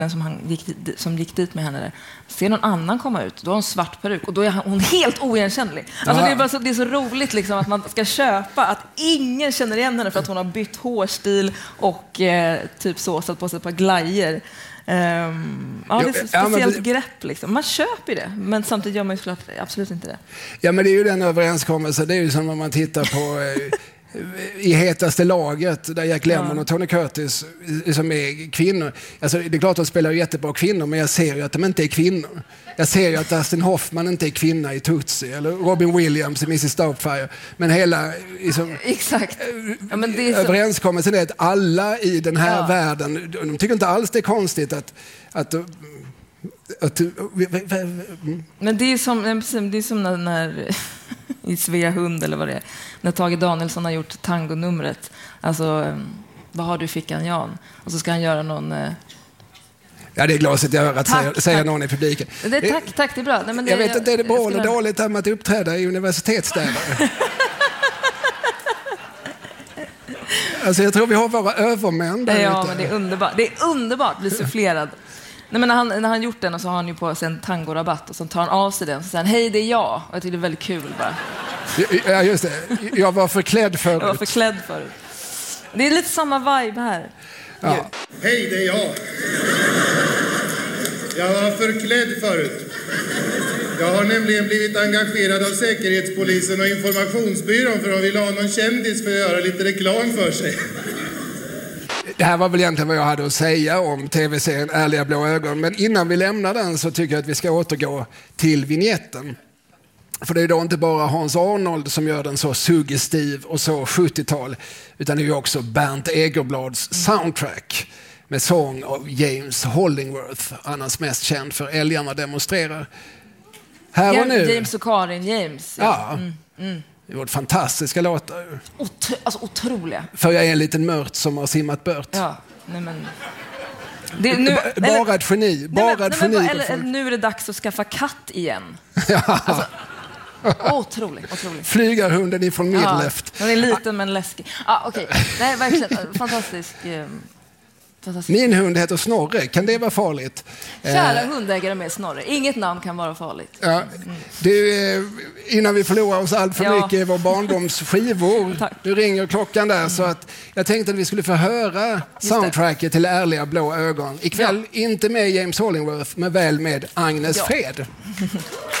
som gick dit med henne där, ser någon annan komma ut, då har hon svart peruk och då är hon helt oigenkännlig. Alltså det är så roligt liksom, att man ska köpa att ingen känner igen henne för att hon har bytt hårstil och typ så satt på sig ett par glajer. Det är ett speciellt grepp liksom. Man köper det, men samtidigt gör man ju absolut inte det. Ja, men det är ju den överenskommelsen. Det är ju som om man tittar på i hetaste laget där Jack Lemmon och Tony Curtis som är kvinnor. Alltså, det är klart att de spelar jättebra kvinnor, men jag ser ju att de inte är kvinnor. Jag ser ju att Dustin Hoffman inte är kvinna i Tootsie eller Robin Williams i Mrs. Doubtfire. Men hela liksom, exakt. Ja, men det är överenskommelsen är att alla i den här världen, de tycker inte alls det är konstigt att men det är som när i Svea hund eller vad det är, när Tage Danielsson har gjort tangonumret, alltså vad har du i fickan, Jan? Och så ska han göra någon ja, det är glaset jag hör att säga någon i publiken. Tack, det är bra. Nej, men jag vet inte, är det bra eller dåligt här med att uppträda i universitetsstäder? Alltså jag tror vi har våra övermän där ute. Men det är underbart. Det är underbart att bli sufflerad. Nej, men när han gjort den och så har han ju på sig en tangorabatt och så tar han av sig den och så säger han, hej, det är jag. Och jag tycker det är väldigt kul bara. Ja, just det. Jag var förklädd förut. Det är lite samma vibe här. Ja. Hej, det är jag. Jag var förklädd förut. Jag har nämligen blivit engagerad av Säkerhetspolisen och Informationsbyrån för de vill ha någon kändis för att göra lite reklam för sig. Det här var väl egentligen vad jag hade att säga om tv-serien Ärliga blå ögon. Men innan vi lämnar den så tycker jag att vi ska återgå till vignetten. För det är då inte bara Hans Arnold som gör den så suggestiv och så 70-tal. Utan det är ju också Bernt Egerblads soundtrack med sång av James Hollingworth. Annars mest känd för Älgarna demonstrerar. Här och nu. James och Karin James. Ja. Det var fantastiska låtar. Alltså otroliga. För jag är en liten mört som har simmat bört. Ja, nej men... Bara ett geni. Nu är det dags att skaffa katt igen. Ja. Alltså, otroligt. Flygarhunden ifrån Midleft. Den är liten men läskig. Okej. Nej, verkligen. Fantastisk. Min hund heter Snorre. Kan det vara farligt? Kära hundägare med Snorre. Inget namn kan vara farligt. Ja. Innan vi förlorar oss allt för mycket i vår barndomsskivor. Nu ringer klockan där. Så att jag tänkte att vi skulle få höra soundtracket till Ärliga blå ögon. Ikväll inte med James Hollingworth, men väl med Agnes Fred.